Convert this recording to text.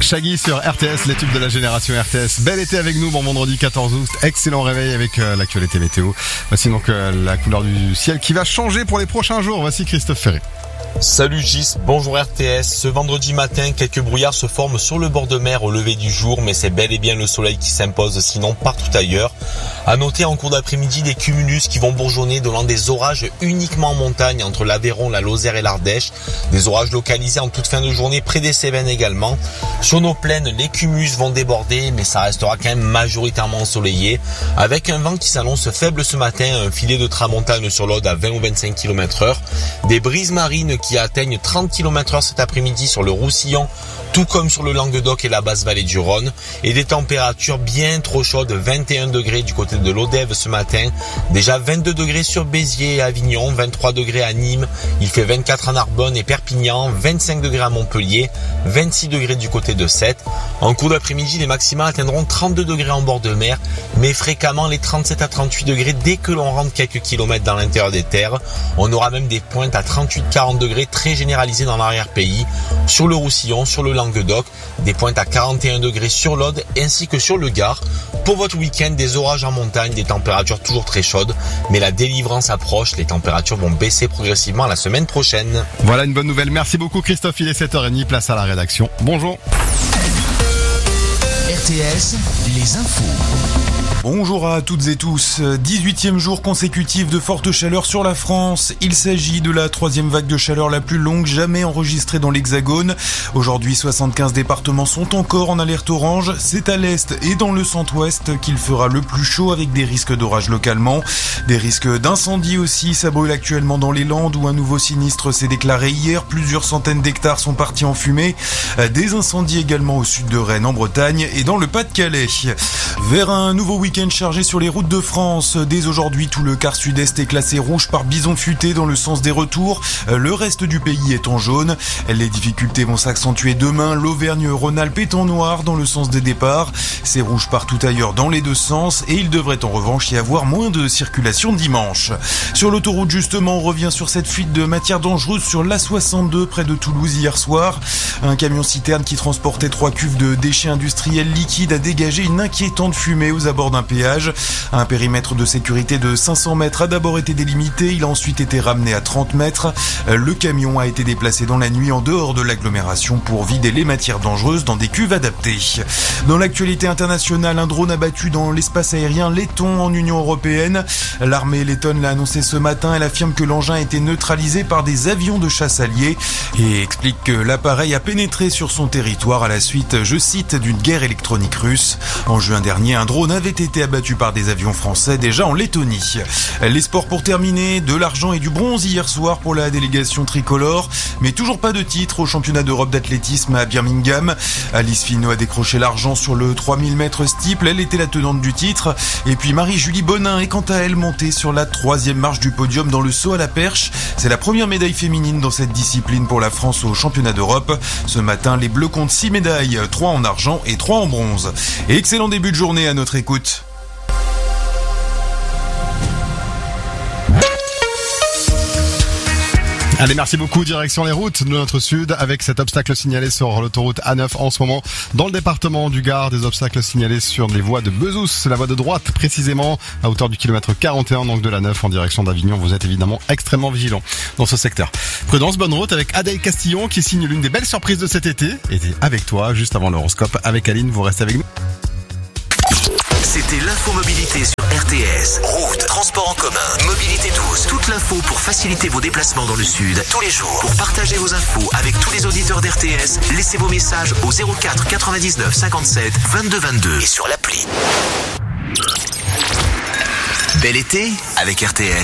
Shaggy sur RTS, les tubes de la génération RTS. Bel été avec nous, bon vendredi 14 août. Excellent réveil avec l'actualité météo. Voici donc la couleur du ciel qui va changer pour les prochains jours. Voici Christophe Ferré. Salut Gis, bonjour RTS. Ce vendredi matin, quelques brouillards se forment sur le bord de mer au lever du jour, mais c'est bel et bien le soleil qui s'impose, sinon partout ailleurs. À noter en cours d'après-midi des cumulus qui vont bourgeonner, donnant des orages uniquement en montagne entre l'Aveyron, la Lozère et l'Ardèche. Des orages localisés en toute fin de journée près des Cévennes également. Sur nos plaines, les cumulus vont déborder, mais ça restera quand même majoritairement ensoleillé. Avec un vent qui s'annonce faible ce matin, un filet de tramontane sur l'Aude à 20 ou 25 km/h. Des brises marines qui atteignent 30 km/h cet après-midi sur le Roussillon, tout comme sur le Languedoc et la basse vallée du Rhône, et des températures bien trop chaudes, 21 degrés du côté de l'Odève ce matin, déjà 22 degrés sur Béziers et Avignon, 23 degrés à Nîmes, il fait 24 à Narbonne et Perpignan, 25 degrés à Montpellier, 26 degrés du côté de Sète. En cours d'après-midi, les maximales atteindront 32 degrés en bord de mer, mais fréquemment les 37 à 38 degrés dès que l'on rentre quelques kilomètres dans l'intérieur des terres. On aura même des pointes à 38-40 degrés très généralisées dans l'arrière-pays, sur le Roussillon, sur le Languedoc, des pointes à 41 degrés sur l'Aude ainsi que sur le Gard. Pour votre week-end, des orages en montagne, des températures toujours très chaudes, mais la délivrance approche, les températures vont baisser progressivement la semaine prochaine. Voilà une bonne nouvelle, merci beaucoup Christophe, il est 7h30, place à la rédaction. Bonjour. RTS, les infos. Bonjour à toutes et tous. 18e jour consécutif de forte chaleur sur la France. Il s'agit de la 3e vague de chaleur la plus longue jamais enregistrée dans l'Hexagone. Aujourd'hui, 75 départements sont encore en alerte orange. C'est à l'est et dans le centre-ouest qu'il fera le plus chaud avec des risques d'orage localement. Des risques d'incendie aussi. Ça brûle actuellement dans les Landes où un nouveau sinistre s'est déclaré hier. Plusieurs centaines d'hectares sont partis en fumée. Des incendies également au sud de Rennes, en Bretagne et dans le Pas-de-Calais. Vers un nouveau week-end chargé sur les routes de France. Dès aujourd'hui, tout le quart sud-est est classé rouge par bison futé dans le sens des retours. Le reste du pays est en jaune. Les difficultés vont s'accentuer demain. L'Auvergne-Rhône-Alpes est en noir dans le sens des départs. C'est rouge partout ailleurs dans les deux sens et il devrait en revanche y avoir moins de circulation dimanche. Sur l'autoroute justement, on revient sur cette fuite de matière dangereuse sur l'A62 près de Toulouse hier soir. Un camion-citerne qui transportait 3 cuves de déchets industriels liquides a dégagé une inquiétante fumée aux abords d'un péage. Un périmètre de sécurité de 500 mètres a d'abord été délimité, il a ensuite été ramené à 30 mètres. Le camion a été déplacé dans la nuit en dehors de l'agglomération pour vider les matières dangereuses dans des cuves adaptées. Dans l'actualité internationale, un drone abattu dans l'espace aérien letton en Union européenne. L'armée lettonne l'a annoncé ce matin, elle affirme que l'engin a été neutralisé par des avions de chasse alliés et explique que l'appareil a pénétré sur son territoire à la suite, je cite, d'une guerre électronique russe. En juin dernier, un drone avait été abattu par des avions français déjà en Lettonie. Les sports pour terminer, de l'argent et du bronze hier soir pour la délégation tricolore, mais toujours pas de titre au championnat d'Europe d'athlétisme à Birmingham. Alice Finot a décroché l'argent sur le 3000 mètres steeple, elle était la tenante du titre. Et puis Marie-Julie Bonin est quant à elle montée sur la 3e marche du podium dans le saut à la perche. C'est la première médaille féminine dans cette discipline pour la France au championnat d'Europe. Ce matin, les Bleus comptent 6 médailles, 3 en argent et 3 en bronze. Et excellent début de journée à notre écoute. Allez, merci beaucoup. Direction les routes de notre sud avec cet obstacle signalé sur l'autoroute A9 en ce moment dans le département du Gard. Des obstacles signalés sur les voies de Bezous, la voie de droite précisément à hauteur du kilomètre 41 donc de la 9 en direction d'Avignon. Vous êtes évidemment extrêmement vigilants dans ce secteur. Prudence, bonne route avec Adèle Castillon qui signe l'une des belles surprises de cet été. Et avec toi juste avant l'horoscope avec Aline. Vous restez avec nous. C'était l'infomobilité sur RTS. Route, transport en commun, mobilité douce. Toute l'info pour faciliter vos déplacements dans le sud tous les jours. Pour partager vos infos avec tous les auditeurs d'RTS, laissez vos messages au 04 99 57 22 22 et sur l'appli. Bel été avec RTS.